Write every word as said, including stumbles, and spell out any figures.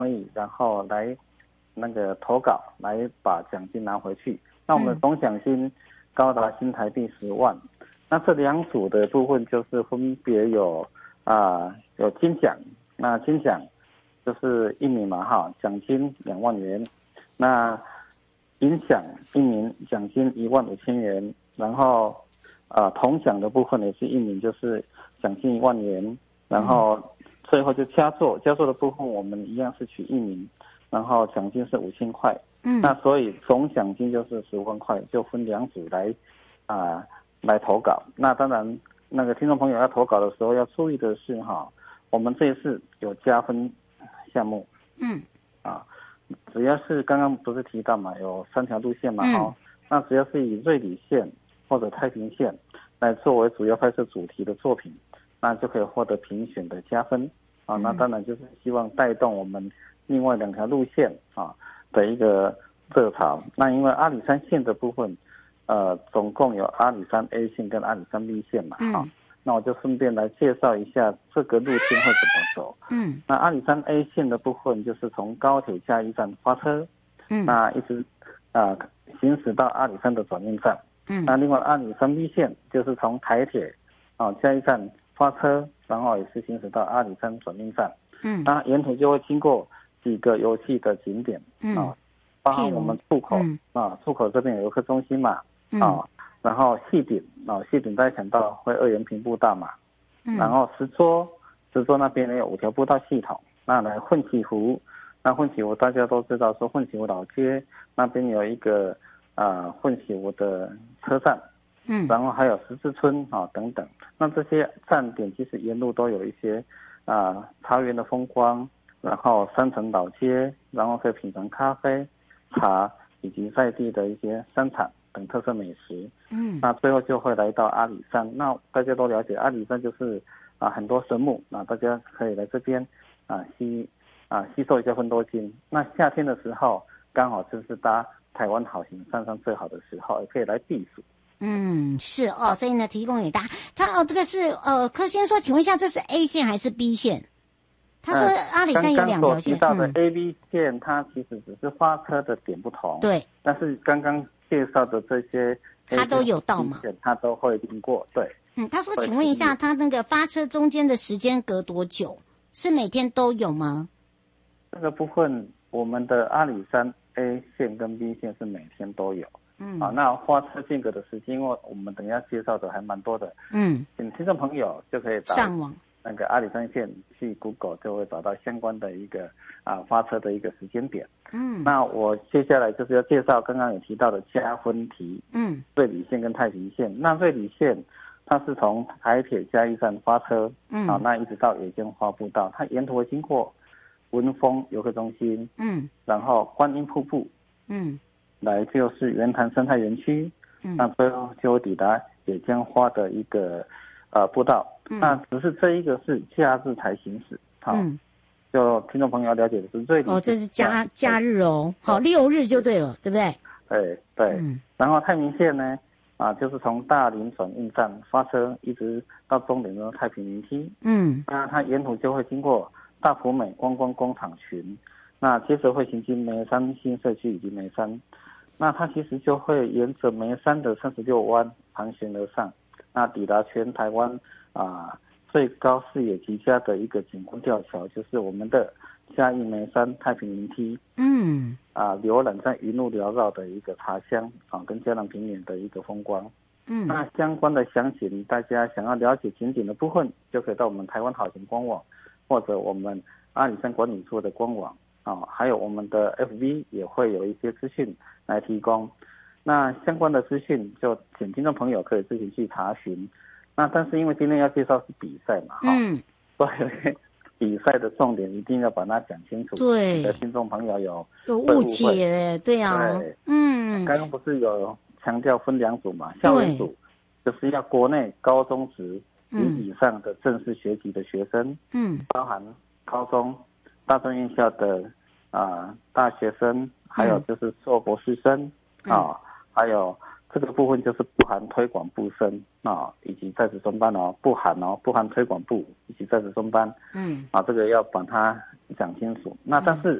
会议，然后来那个投稿，来把奖金拿回去。那我们的总奖金高达新台币十万。那这两组的部分就是分别有啊、呃、有金奖，那金奖就是一名嘛哈，奖金两万元。那银奖一名，奖金一万五千元。然后啊、呃、铜奖的部分也是一名，就是奖金一万元。然后最后就佳作，佳作的部分我们一样是取一名，然后奖金是五千块。嗯，那所以总奖金就是十万块，就分两组来啊、呃、来投稿。那当然，那个听众朋友要投稿的时候要注意的是哈，我们这一次有加分项目。嗯，啊，只要是刚刚不是提到嘛，有三条路线嘛哈、嗯，那只要是以瑞里线或者太平线来作为主要拍摄主题的作品，那就可以获得评选的加分啊。那当然就是希望带动我们另外两条路线啊的一个热潮。那因为阿里山线的部分，呃，总共有阿里山 A 线跟阿里山 B 线嘛，嗯、啊，那我就顺便来介绍一下这个路线会怎么走。嗯，那阿里山 A 线的部分就是从高铁嘉义站发车，嗯，那一直啊、呃、行驶到阿里山的转运站。嗯，那另外阿里山 B 线就是从台铁啊嘉义站发车，然后也是行驶到阿里山转运站。嗯，那沿途就会经过几个游憩的景点。嗯，啊，包含我们出口、嗯、啊，出口这边有游客中心嘛。嗯、啊，然后细顶啊，细顶大家想到会二元平步道嘛。嗯，然后石桌，石桌那边呢有五条步道系统。那来混起湖，那混起湖大家都知道说混起湖老街那边有一个啊混起湖的车站。嗯，然后还有十字村啊等等，那这些站点其实沿路都有一些啊茶园的风光，然后山城老街，然后可以品尝咖啡、茶以及在地的一些山产等特色美食。嗯，那最后就会来到阿里山。那大家都了解阿里山就是啊很多神木，那大家可以来这边啊吸啊吸收一下芬多精。那夏天的时候刚好就是搭台湾好行上山最好的时候，也可以来避暑。 嗯，是哦，所以呢，提供给大家。他哦，这个是呃，柯先说，请问一下，这是 A 线还是 B 线？他说阿里山有两条线。 刚刚所提到的 A、B 线，它其实只是发车的点不同。 对。 但是刚刚介绍的这些， 它都有到嘛？ 它都会经过。对。 嗯，他说，请问一下，他那个发车中间的时间隔多久？是每天都有吗？ 这个部分，我们的阿里山 A 线跟 B 线是每天都有。嗯，好，那发车间隔的时间，因为我们等一下介绍的还蛮多的。嗯，请听众朋友就可以打上网那个阿里山线去 Google 就会找到相关的一个啊发车的一个时间点。嗯，那我接下来就是要介绍刚刚有提到的加分题。嗯，瑞里线跟太平线。那瑞里线它是从台铁嘉义站发车，嗯，好，那一直到野间花步道，它沿途会经过文峰游客中心，嗯，然后观音瀑布，嗯。来就是圆潭生态园区，嗯，那最后就抵达野江花的一个呃步道，嗯，那只是这一个是假日才行驶，好，嗯，就听众朋友要了解的是瑞里哦，这是假假日哦，好，六日就对了，对不对？ 对对，嗯，然后太平线呢，啊，就是从大林转运站发车，一直到终点的太平林梯，嗯，那它沿途就会经过大埔美观光工厂群，那接着会行经梅山新社区以及梅山。那它其实就会沿着梅山的三十六弯盘旋而上，那抵达全台湾啊最高视野极佳的一个景观吊桥，就是我们的嘉义梅山太平林梯。嗯，啊，浏览在云雾缭绕的一个茶乡啊，跟嘉南平原的一个风光。嗯，那相关的详情，大家想要了解景点的部分，就可以到我们台湾好行官网，或者我们阿里山管理处的官网。哦，还有我们的 F B 也会有一些资讯来提供，那相关的资讯就请听众朋友可以自行去查询。那但是因为今天要介绍是比赛嘛，嗯，所以比赛的重点一定要把它讲清楚， 对， 的听众朋友有有误解，对啊，对，嗯， 刚刚不是有强调分两组嘛，校园组就是要国内高中职及以上的正式学籍的学生，嗯，包含高中。大专院校的啊、呃、大学生，还有就是硕博士生啊、嗯，还有这个部分就是不含推广部生啊，以及在职专班哦，不含哦，不含推广部以及在职专班，嗯，啊，这个要把它讲清楚。那但是